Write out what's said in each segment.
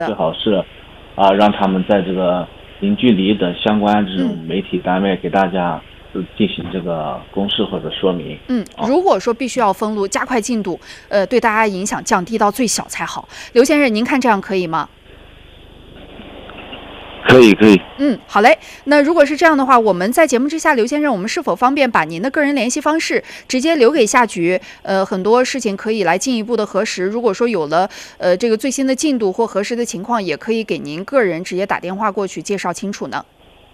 最好是让他们在这个零距离的相关这种媒体单位给大家进行这个公示或者说明。 如果说必须要封路，加快进度，对大家影响降低到最小才好。刘先生，您看这样可以吗？ 可以。 好嘞。那如果是这样的话，我们在节目之下，刘先生，我们是否方便把您的个人联系方式直接留给下局？很多事情可以来进一步的核实。如果说有了这个最新的进度或核实的情况，也可以给您个人直接打电话过去介绍清楚呢。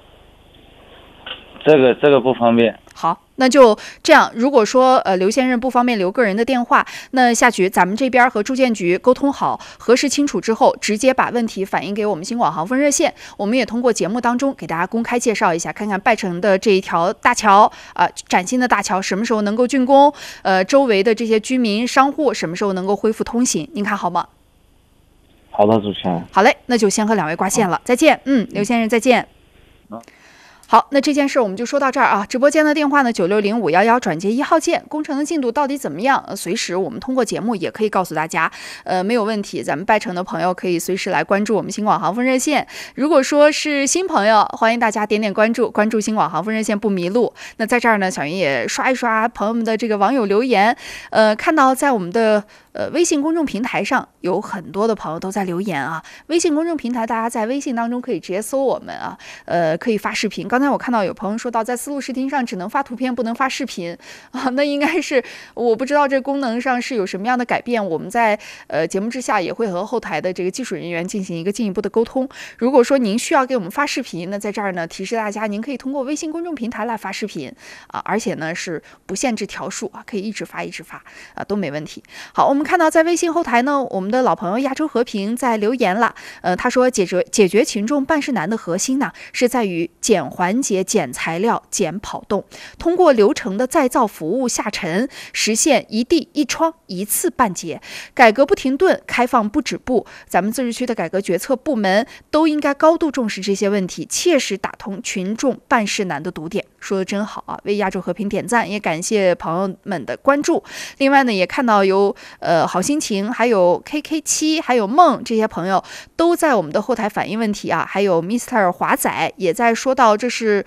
这个不方便。 好，那就这样。如果说刘先生不方便留个人的电话，那下局咱们这边和住建局沟通好，核实清楚之后，直接把问题反映给我们新广航风热线。我们也通过节目当中给大家公开介绍一下，看看拜城的这一条大桥崭新的大桥什么时候能够竣工，周围的这些居民商户什么时候能够恢复通行，您看好吗？ 好的，主持人。 好嘞，那就先和两位挂线了，再见。刘先生再见。好，那这件事我们就说到这儿啊。直播间的电话呢，960-511转接1号键。工程的进度到底怎么样？随时我们通过节目也可以告诉大家。没有问题，咱们拜城的朋友可以随时来关注我们新广航风热线。如果说是新朋友，欢迎大家点点关注，关注新广航风热线不迷路。那在这儿呢，小云也刷一刷朋友们的这个网友留言。看到在我们的微信公众平台上有很多的朋友都在留言啊。微信公众平台，大家在微信当中可以直接搜我们啊，可以发视频。刚才我看到有朋友说到，在思路视听上只能发图片不能发视频啊，那应该是我不知道这功能上是有什么样的改变。我们在节目之下也会和后台的这个技术人员进行一个进一步的沟通。如果说您需要给我们发视频，那在这儿呢提示大家，您可以通过微信公众平台来发视频啊，而且呢是不限制条数啊，可以一直发啊，都没问题。好，我们看到在微信后台呢，我们的老朋友亚洲和平在留言了，他说解决群众办事难的核心呢，是在于减环节、减材料、减跑动，通过流程的再造服务下沉，实现一地一窗一次办结。改革不停顿，开放不止步，咱们自治区的改革决策部门都应该高度重视这些问题，切实打通群众办事难的堵点。说的真好啊，为亚洲和平点赞，也感谢朋友们的关注。另外呢，也看到有好心情，还有 KK7， 还有梦这些朋友都在我们的后台反映问题啊。还有 Mr. 华仔也在说到，这是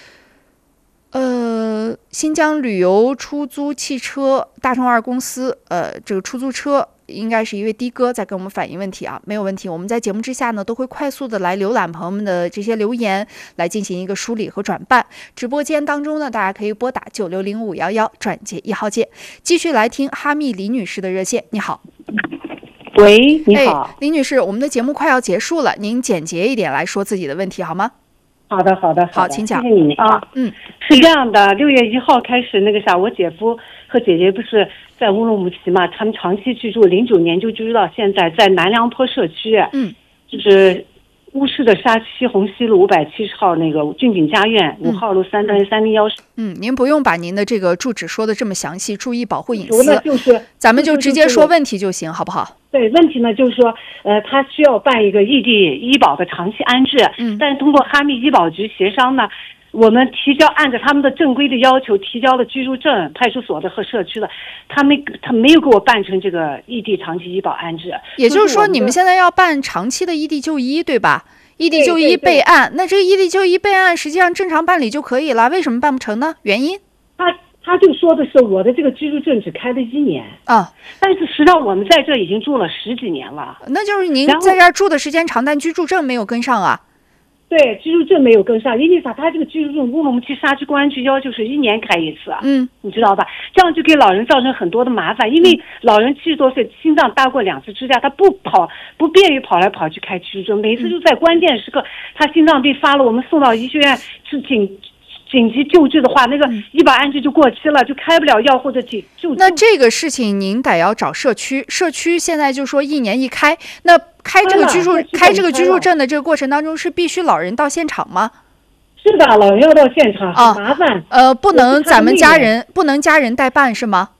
新疆旅游出租汽车大众2公司这个出租车应该是一位的哥在跟我们反映问题啊，没有问题。我们在节目之下呢，都会快速的来浏览朋友们的这些留言，来进行一个梳理和转办。直播间当中呢，大家可以拨打960-511转接1号键。继续来听哈密李女士的热线。你好。 喂，你好。 李女士，我们的节目快要结束了，您简洁一点来说自己的问题好吗？ 好的， 好，请讲。 谢谢你啊。是这样的，6月1号开始，我姐夫和姐姐不是在乌鲁木齐嘛，他们长期居住，09年就居住到现在，在南凉坡社区，就是乌市的沙溪红西路570号那个郡警家院5号路3-301。 您不用把您的这个住址说的这么详细，注意保护隐私。咱们就直接说问题就行，好不好？ 对，问题呢就是说，他需要办一个异地医保的长期安置，但是通过哈密医保局协商呢，我们按照他们的正规的要求提交了居住证，派出所的和社区的，他没有给我办成这个异地长期医保安置。 也就是说，你们现在要办长期的异地就医，对吧？异地就医备案，那这个异地就医备案实际上正常办理就可以了，为什么办不成呢？原因？ 他就说的是我的这个居住证只开了1年啊， 但是实际上我们在这已经住了10几年了。 那就是您在这儿住的时间长，但居住证没有跟上啊。 对，居住证没有跟上，因为啥？他这个居住证乌鲁木齐沙区公安局要求是1年开一次，你知道吧？这样就给老人造成很多的麻烦，因为老人70多岁，心脏搭过2次支架，他不便于跑来跑去开居住证，每次就在关键时刻，他心脏病发了，我们送到医学院是紧急救治的话，那个医保安置就过期了，就开不了药或者救。 那这个事情您得要找社区现在就说1年一开，那开这个居住证的这个过程当中是必须老人到现场吗？ 是的，老人要到现场，很麻烦。 不能咱们家人代办是吗？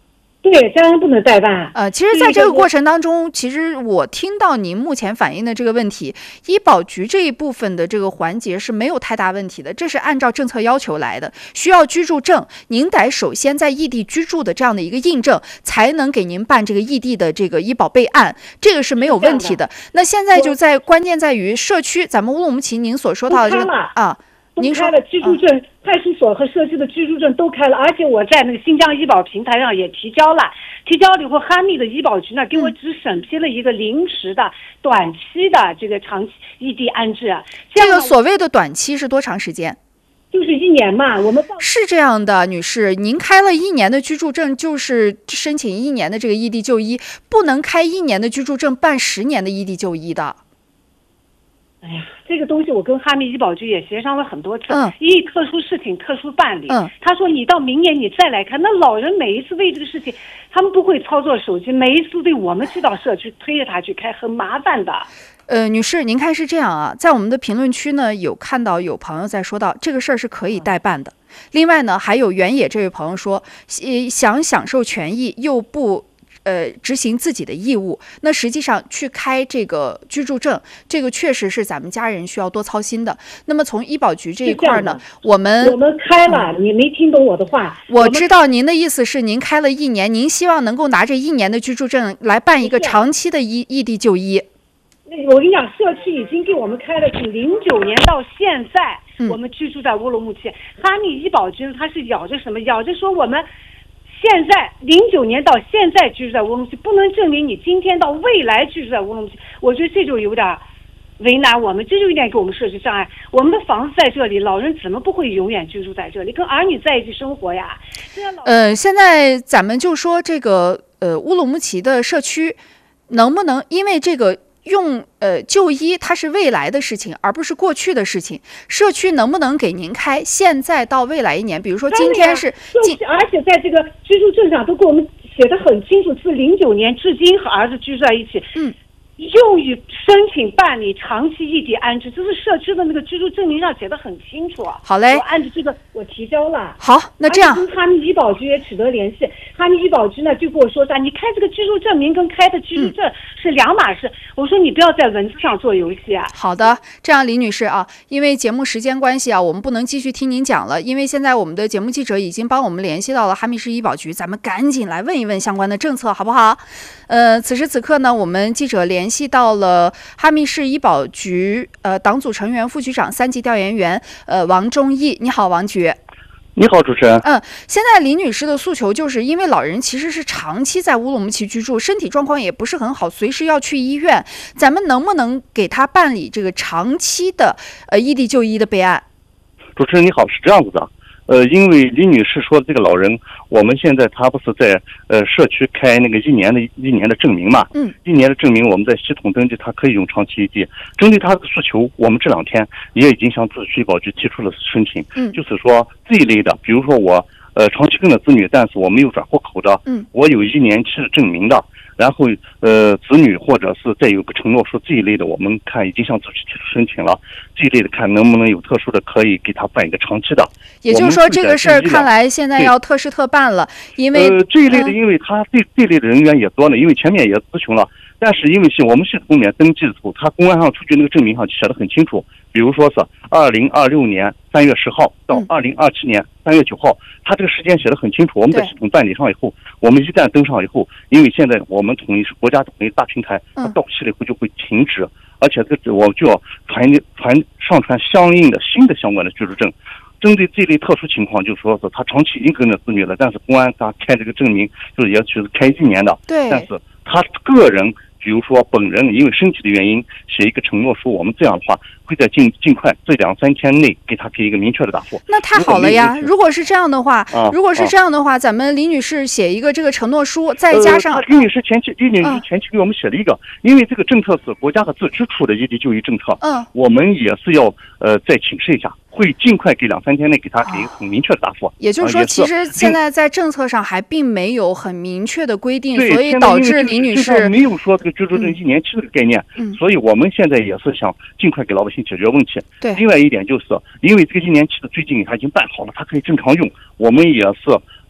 对，家人不能代办。 其实在这个过程当中，其实我听到您目前反映的这个问题，医保局这一部分的这个环节是没有太大问题的，这是按照政策要求来的，需要居住证，您得首先在异地居住的这样的一个印证，才能给您办这个异地的这个医保备案，这个是没有问题的。那现在就关键在于社区，咱们乌鲁木齐您所说到的这个您开了居住证，派出所和社区的居住证都开了，而且我在那个新疆医保平台上也提交了以后，哈密的医保局呢给我只审批了一个临时的、短期的这个长期异地安置。 这个所谓的短期是多长时间？ 就是1年嘛。我们是这样的，女士，您开了1年的居住证，就是申请1年的这个异地就医，不能开1年的居住证办10年的异地就医的。 哎呀，这个东西我跟哈密医保局也协商了很多次，一特殊事情特殊办理。他说你到明年你再来看，那老人每一次为这个事情，他们不会操作手机，每一次对我们去到社区推着他去开，很麻烦的。 女士，您看是这样啊，在我们的评论区呢，有看到有朋友在说到这个事儿是可以代办的。另外呢，还有原野这位朋友说，想享受权益又不执行自己的义务，那实际上去开这个居住证，这个确实是咱们家人需要多操心的。那么从医保局这一块呢，我们开了，你没听懂我的话。 我知道您的意思是您开了1年，您希望能够拿着1年的居住证来办一个长期的异地就医。 我跟你讲，社区已经给我们开了，从09年到现在，我们居住在乌鲁木齐。哈密医保局它是咬着什么？咬着说我们现在09年到现在居住在乌鲁木齐，不能证明你今天到未来居住在乌鲁木齐。我觉得这就有点为难我们，这就有点给我们设置障碍。我们的房子在这里，老人怎么不会永远居住在这里，跟儿女在一起生活呀？ 现在咱们就说这个乌鲁木齐的社区能不能因为这个用就医，它是未来的事情，而不是过去的事情。社区能不能给您开现在到未来1年？比如说今天是而且在这个居住证上都给我们写得很清楚，是09年至今和儿子居住在一起。用于申请办理长期异地安置，这是社区的那个居住证明上写得很清楚。 好嘞， 我按照这个我提交了。 好，那这样跟哈密医保局也取得联系，哈密医保局呢就跟我说你开这个居住证明跟开的居住证是2码事。我说你不要在文字上做游戏啊。 好的，这样李女士啊，因为节目时间关系啊，我们不能继续听您讲了，因为现在我们的节目记者已经帮我们联系到了哈密市医保局，咱们赶紧来问一问相关的政策，好不好？此时此刻呢，我们记者联系到了哈密市医保局党组成员、副局长、3级调研员王忠义。你好，王局。 你好，主持人。 现在李女士的诉求就是因为老人其实是长期在乌鲁木齐居住，身体状况也不是很好，随时要去医院，咱们能不能给他办理这个长期的异地就医的备案？ 主持人你好，是这样子的。因为李女士说这个老人，我们现在他不是在社区开那个1年的证明嘛？1年的证明我们在系统登记，他可以用长期异地。针对他的诉求，我们这2天也已经向自治区医保局提出了申请。就是说这一类的，比如说我长期跟着子女，但是我没有转户口的，我有1年期的证明的。然后子女或者是再有个承诺书这一类的，我们看已经向自治区提出申请了，这一类的看能不能有特殊的可以给他办一个长期的。 也就是说这个事儿看来现在要特事特办了，因为这一类的，因为他这类的人员也多呢，因为前面也咨询了，但是因为我们系统里面登记的时候，他公安上出具那个证明上写得很清楚，比如说是2026年3月10号到2027年3月9号，他这个时间写得很清楚。我们在系统办理上以后，我们一旦登上以后，因为现在我们统一是国家统一大平台，它到期了以后就会停止，而且我就要上传相应的新的相关的居住证。针对这类特殊情况，就说是他长期已经跟着子女了，但是公安他开这个证明就是也许是开1年的， 对， 但是他个人比如说本人因为身体的原因写一个承诺书，我们这样的话会在尽快这2-3天内给他一个明确的答复。 那太好了呀！如果是这样的话，咱们李女士写一个这个承诺书，再加上李女士前期给我们写了一个，因为这个政策是国家和自治出的异地就医政策，我们也是要再请示一下。会尽快给2-3天内给他给一个很明确的答复。 也就是说，其实现在在政策上还并没有很明确的规定，所以导致李女士没有说这个居住证1年期这个概念。所以我们现在也是想尽快给老百姓解决问题。 对。 另外一点就是，因为这个1年期的最近他已经办好了，他可以正常用。我们也是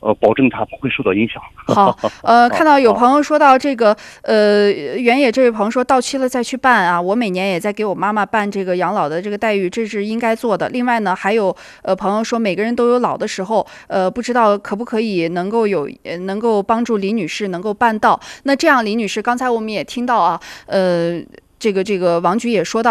保证他不会受到影响。 好，看到有朋友说到这个，原野这位朋友说到期了再去办啊，我每年也在给我妈妈办这个养老的这个待遇，这是应该做的。另外呢，还有朋友说每个人都有老的时候，不知道可不可以能够帮助李女士能够办到。那这样，李女士，刚才我们也听到啊，这个王局也说到。